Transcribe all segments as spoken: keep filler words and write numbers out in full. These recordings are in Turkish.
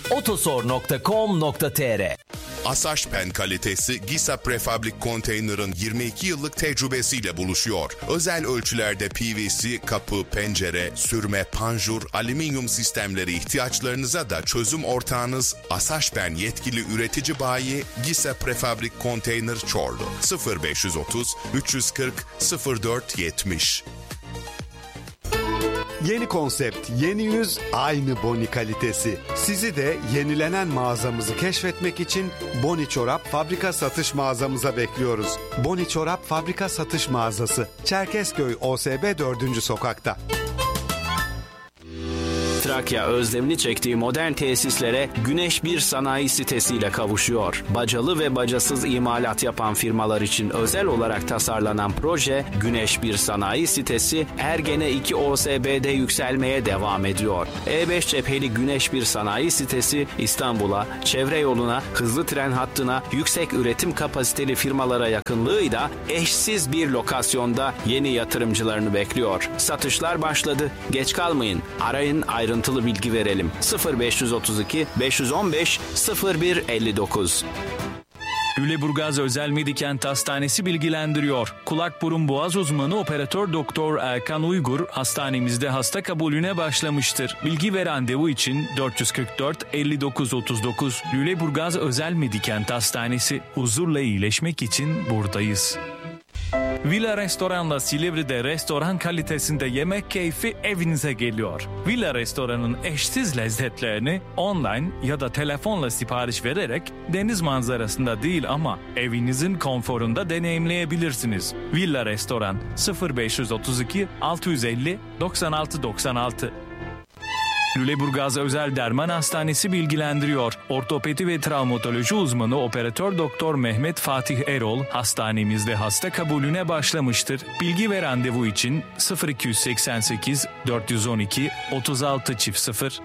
otosor nokta com nokta tr. Asaşpen kalitesi Gisa Prefabrik Konteyner'ın yirmi iki yıllık tecrübesiyle buluşuyor. Özel ölçülerde P V C, kapı, pencere, sürme, panjur, alüminyum sistemleri ihtiyaçlarınıza da çözüm ortağınız Asaşpen yetkili üretici bayi Gisa Prefabrik Konteyner Çorlu. sıfır beş otuz üç kırk sıfır dört yetmiş. Yeni konsept, yeni yüz, aynı Boni kalitesi. Sizi de yenilenen mağazamızı keşfetmek için Boni Çorap Fabrika Satış Mağazamıza bekliyoruz. Boni Çorap Fabrika Satış Mağazası, Çerkezköy O S B dördüncü sokakta. Trakya özlemini çektiği modern tesislere Güneş bir sanayi sitesiyle kavuşuyor. Bacalı ve bacasız imalat yapan firmalar için özel olarak tasarlanan proje Güneş bir sanayi sitesi Ergene iki O S B'de yükselmeye devam ediyor. E beş cepheli Güneş bir sanayi sitesi İstanbul'a, çevre yoluna, hızlı tren hattına, yüksek üretim kapasiteli firmalara yakınlığıyla eşsiz bir lokasyonda yeni yatırımcılarını bekliyor. Satışlar başladı. Geç kalmayın. Arayın, ayrı ayrıntılı bilgi verelim. sıfır beş otuz iki beş on beş sıfır bir elli dokuz. Lüleburgaz Özel Medikent Hastanesi bilgilendiriyor. Kulak burun boğaz uzmanı operatör doktor Erkan Uygur hastanemizde hasta kabulüne başlamıştır. Bilgi ve randevu için dört yüz kırk dört elli dokuz otuz dokuz. Lüleburgaz Özel Medikent Hastanesi, huzurla iyileşmek için buradayız. Villa Restoran'la Silivri'de restoran kalitesinde yemek keyfi evinize geliyor. Villa Restoran'ın eşsiz lezzetlerini online ya da telefonla sipariş vererek deniz manzarasında değil ama evinizin konforunda deneyimleyebilirsiniz. Villa Restoran sıfır beş otuz iki altı yüz elli doksan altı doksan altı. Lüleburgaz Özel Derman Hastanesi bilgilendiriyor. Ortopedi ve travmatoloji uzmanı operatör doktor Mehmet Fatih Erol hastanemizde hasta kabulüne başlamıştır. Bilgi ve randevu için sıfır iki seksen sekiz dört yüz on iki otuz altı sıfır.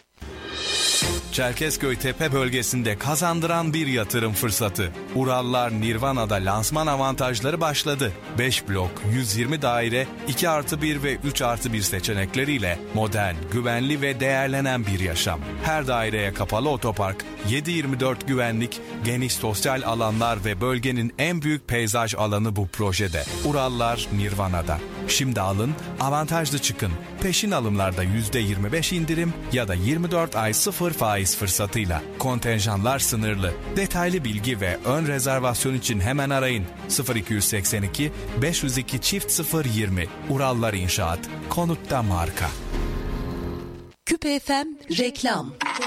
Çerkezköy Tepe bölgesinde kazandıran bir yatırım fırsatı. Urallar Nirvana'da lansman avantajları başladı. beş blok, yüz yirmi daire, iki artı bir ve üç artı bir seçenekleriyle modern, güvenli ve değerlenen bir yaşam. Her daireye kapalı otopark, yedi yirmi dört güvenlik, geniş sosyal alanlar ve bölgenin en büyük peyzaj alanı bu projede. Urallar Nirvana'da. Şimdi alın, avantajlı çıkın. Peşin alımlarda yüzde yirmi beş indirim ya da yirmi dört ay sıfır faiz fırsatıyla. Kontenjanlar sınırlı. Detaylı bilgi ve ön rezervasyon için hemen arayın. sıfır iki seksen iki beş yüz iki çift sıfır yirmi. Urallar İnşaat. Konutta marka. Küpe F M reklam.